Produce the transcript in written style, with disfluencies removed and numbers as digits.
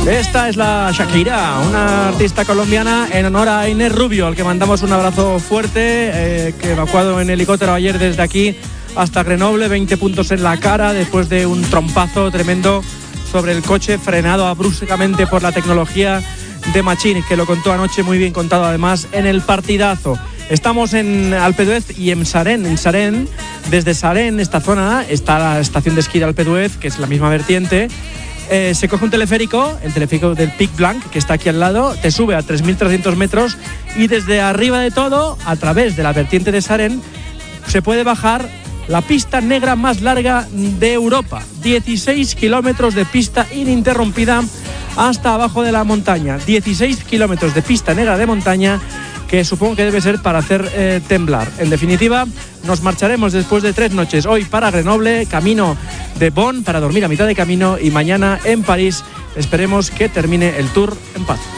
Esta es la Shakira, una artista colombiana en honor a Inés Rubio, al que mandamos un abrazo fuerte, que evacuado en helicóptero ayer desde aquí hasta Grenoble, 20 puntos en la cara después de un trompazo tremendo sobre el coche, frenado bruscamente por la tecnología de Machín, que lo contó anoche, muy bien contado además en el partidazo. Estamos en Alpe d'Huez y en Sarén. En Sarén, desde Sarén, esta zona, está la estación de esquí de Alpe d'Huez, que es la misma vertiente. Se coge un teleférico, el teleférico del Pic Blanc, que está aquí al lado, te sube a 3.300 metros y desde arriba de todo, a través de la vertiente de Sarén, se puede bajar la pista negra más larga de Europa. 16 kilómetros de pista ininterrumpida hasta abajo de la montaña. 16 kilómetros de pista negra de montaña, que supongo que debe ser para hacer temblar. En definitiva, nos marcharemos después de 3 noches hoy para Grenoble, camino de Bonn para dormir a mitad de camino, y mañana en París esperemos que termine el Tour en paz.